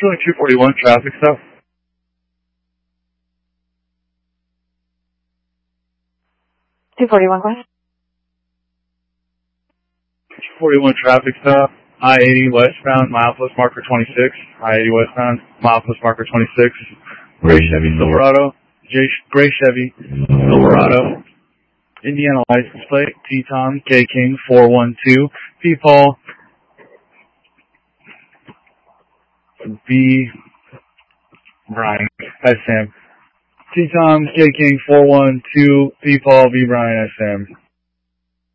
Sterling 241, traffic stop. 241, go ahead. 241 traffic stop. I-80 westbound, milepost marker 26. I-80 westbound, milepost marker 26. Gray Chevy Silverado. Gray Chevy Silverado. Indiana license plate. T-Tom K King 412. P Paul B Brian. That's Sam. T-Tom K King 412. P Paul B Brian. That's Sam.